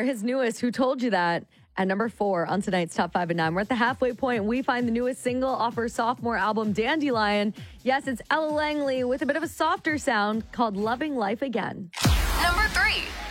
his newest, Who Told You That? At number 4 on tonight's Top 5 and 9. We're at the halfway point. We find the newest single off her sophomore album, Dandelion. Yes, it's Ella Langley with a bit of a softer sound called Loving Life Again. Number 3.